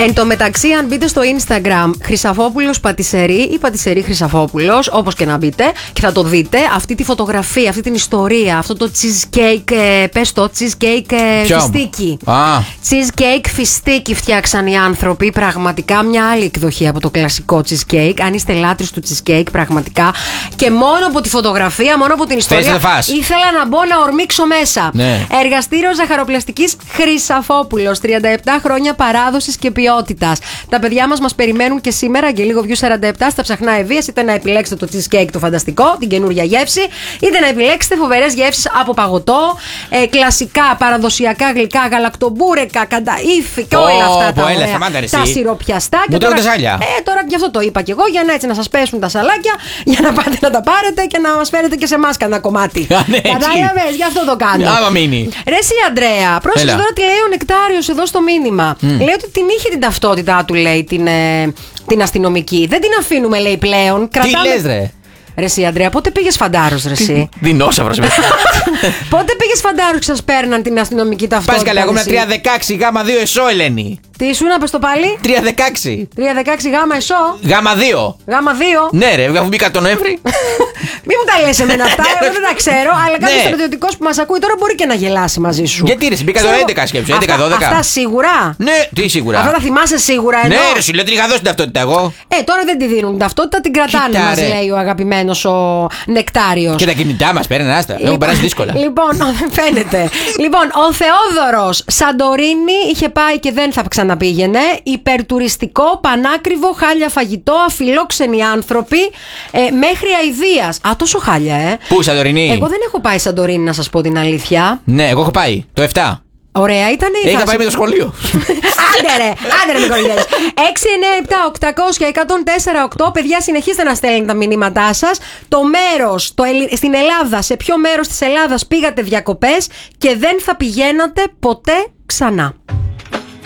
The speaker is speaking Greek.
Εν τω μεταξύ, αν μπείτε στο Instagram Χρυσαφόπουλος Πατισερή ή Πατισερή Χρυσαφόπουλος, όπως και να μπείτε, και θα το δείτε, αυτή τη φωτογραφία, αυτή την ιστορία, αυτό το cheesecake, πες το, cheesecake φιστίκι. Cheesecake φιστίκι φτιάξαν οι άνθρωποι. Πραγματικά μια άλλη εκδοχή από το κλασικό cheesecake. Αν είστε λάτρεις του cheesecake, πραγματικά. Και μόνο από τη φωτογραφία, μόνο από την ιστορία, ήθελα να μπω να ορμήξω μέσα. Ναι. Εργαστήριο ζαχαροπλαστικής Χρυσαφόπουλος. 37 χρόνια παράδοσης και ποιότητας. Τα παιδιά μας περιμένουν και σήμερα και λίγο View 47 στα ψαχνά Ευβοίας, είτε να επιλέξετε το cheesecake το φανταστικό, την καινούργια γεύση, είτε να επιλέξετε φοβερές γεύσεις από παγωτό, κλασικά παραδοσιακά γλυκά, γαλακτομπούρεκα, κανταΐφι και όλα αυτά τα ωραία, τα σιροπιαστά. Μου τρώγονται σάλια. Τώρα γι' αυτό το είπα και εγώ, για να έτσι να σας πέσουν τα σαλάκια, για να πάτε να τα πάρετε και να μας φέρετε και σε εμάς κανένα κομμάτι. Κατάλαβες, γι' αυτό το κάνω. Άμα μείνει. Ρε εσύ Αντρέα, πρόσεξε τώρα τι λέει ο Νεκτάριος εδώ στο μήνυμα. Λέει ότι την είχε την ταυτότητά του, λέει, την αστυνομική. Δεν την αφήνουμε, λέει, πλέον. Τι λες, ρε? Ρε εσύ Αντρέα, πότε πήγες Φαντάρος, ρε εσύ? Δεινόσαυρος. Πότε πήγες Φαντάρος και σας παίρναν την αστυνομική ταυτότητα? Πας καλά, εγώ ήμουν 316 γάμα 2 εσώ, Ελένη. Τι σου να πες το πάλι? 316. 316 γάμα εσώ. Γάμα 2. Γάμα 2. Ναι, ρε, αφού μπήκα τον Νοέμβρη. Μη μου τα λες εμένα αυτά, εγώ δεν τα ξέρω, αλλά κάποιος στρατιωτικός που μας ακούει τώρα μπορεί και να γελάσει μαζί σου. Γιατί ρε, μπήκα το 11 σκέψου, 11-12. Αυτά σίγουρα? Ναι, τι σίγουρα? Αυτά τα θυμάσαι σίγουρα εδώ? Ναι, ρε, σου λέω ότι είχα δώσει την ταυτότητα εγώ. Τώρα δεν τη δίνουν την ταυτότητα, την κρατάνε, μας λέει ο αγαπημένος ο Νεκτάριος. Και τα κινητά μας παίρνουν, άστα. Έχουν περάσει δύσκολα. Λοιπόν, φαίνεται. Λοιπόν, ο Θεόδωρος Σαντορίνη είχε πάει και δεν θα ξαναπήγαινε. Υπερτουριστικό, πανάκριβο, χάλια φαγητό, αφιλόξενοι άνθρωποι, μέχρι αηδίας. Τόσο χάλια, Πού, Σαντορίνη? Εγώ δεν έχω πάει Σαντορίνη, να σας πω την αλήθεια. Ναι, εγώ έχω πάει το 7. Ωραία ήταν η είχα πάει με το σχολείο. Άντε ρε Μικολιές. 697-800-1048. Παιδιά, συνεχίστε να στέλνετε τα μηνύματά σας. Το μέρος στην Ελλάδα, σε ποιο μέρος της Ελλάδας πήγατε διακοπές και δεν θα πηγαίνατε ποτέ ξανά?